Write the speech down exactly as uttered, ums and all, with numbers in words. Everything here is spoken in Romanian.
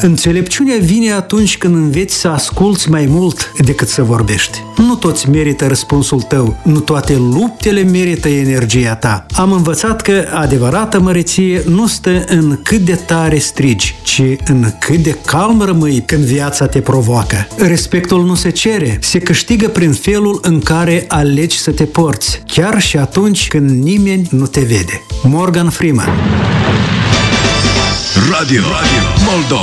Înțelepciunea vine atunci când înveți să asculți mai mult decât să vorbești. Nu toți merită răspunsul tău, nu toate luptele merită energia ta. Am învățat că adevărata măreție nu stă în cât de tare strigi, ci în cât de calm rămâi când viața te provoacă. Respectul nu se cere, se câștigă prin felul în care alegi să te porți, chiar și atunci când nimeni nu te vede. Morgan Freeman. Radio, Radio Moldova.